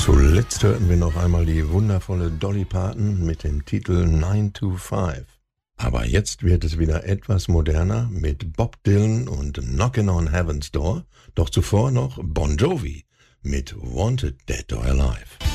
Zuletzt hörten wir noch einmal die wundervolle Dolly Parton mit dem Titel 9 to 5. Aber jetzt wird es wieder etwas moderner mit Bob Dylan und Knockin' on Heaven's Door, doch zuvor noch Bon Jovi mit Wanted Dead or Alive.